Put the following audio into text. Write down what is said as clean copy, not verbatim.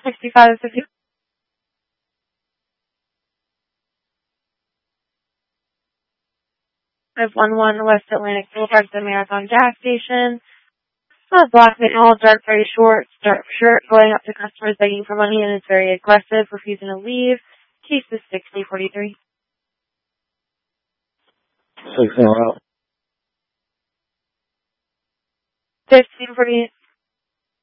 6550. I have 11 West Atlantic Boulevard, the Marathon Gas Station. Black male, dark gray shorts, dark shirt, going up to customers begging for money and is very aggressive, refusing to leave. Case is 6043. 6 in a row. 1548.